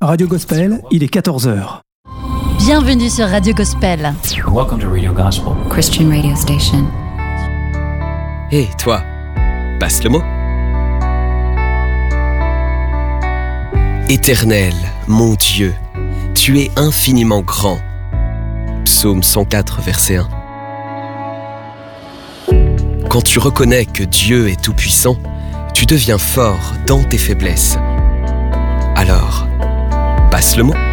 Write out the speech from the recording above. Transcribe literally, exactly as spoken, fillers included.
Radio Gospel, il est quatorze heures. Bienvenue sur Radio Gospel. Welcome to Radio Gospel, Christian radio station. Hé, hey, toi, passe le mot. Éternel, mon Dieu, tu es infiniment grand. Psaume cent quatre, verset un. Quand tu reconnais que Dieu est tout-puissant, tu deviens fort dans tes faiblesses. Alors, passe le mot.